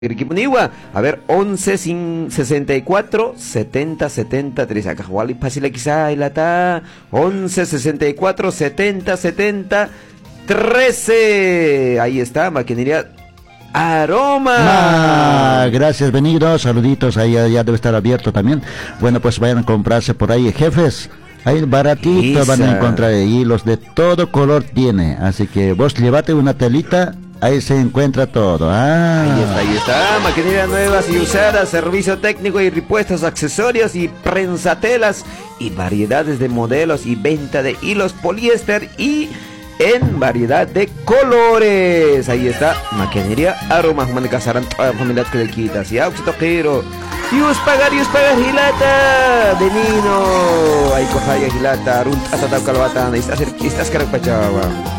Riquipuniwa, a ver, 11 sin 64 70 73. Acá Wally fácil quizá la ta 11 64 70 70 13. Ahí está, maquinaria Aroma. Gracias, Benigno. Saluditos, ahí ya debe estar abierto también. Bueno, pues vayan a comprarse por ahí, jefes. Ahí baratito van a encontrar hilos de todo color tiene. Así que vos llévate una telita. Ahí se encuentra todo. Ahí está. Maquinaria nuevas y usadas, servicio técnico y repuestos, accesorios y prensatelas y variedades de modelos y venta de hilos poliéster y en variedad de colores. Ahí está. Maquinaria Aroma. Juan de Casaran, familia que le quitas. Y auxito quiero. Y us pagar gilata. De Nino. Ahí cojaya gilata. Arun, hasta calvatan. Estás caracpachaba.